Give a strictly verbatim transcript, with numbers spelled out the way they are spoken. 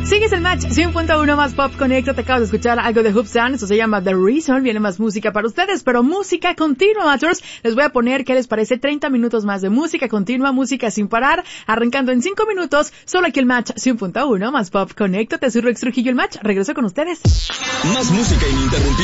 Sigues el match cien punto uno más Pop Connecto. Te acabas de escuchar algo de Hoop Sound. Eso se llama The Reason. Viene más música para ustedes, pero música continua, Matchers. Les voy a poner, ¿qué les parece? treinta minutos más de música continua, música sin parar, arrancando en cinco minutos. Solo aquí el match cien punto uno más Pop Connecto. Te soy Rex Trujillo, el match. Regreso con ustedes. Más música ininterrumpida.